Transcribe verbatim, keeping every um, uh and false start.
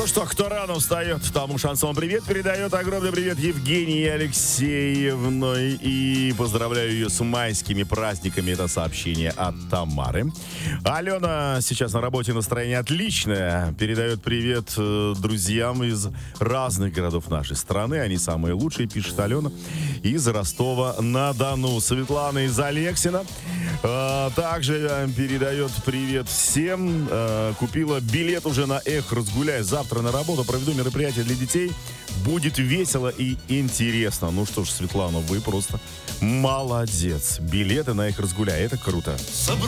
Ну что, кто рано встает, тому шансон привет передает. Огромный привет Евгении Алексеевной. И поздравляю ее с майскими праздниками. Это сообщение от Тамары. Алена сейчас на работе, настроение отличное. Передает привет э, друзьям из разных городов нашей страны. Они самые лучшие, пишет Алена. Из Ростова-на-Дону. Светлана из Алексина. Э, также э, передает привет всем. Э, купила билет уже на «Эх, разгуляй». Завтра на работу проведу мероприятие для детей. Будет весело и интересно. Ну что ж, Светлана, вы просто молодец. Билеты на «Эх, разгуляй». Это круто.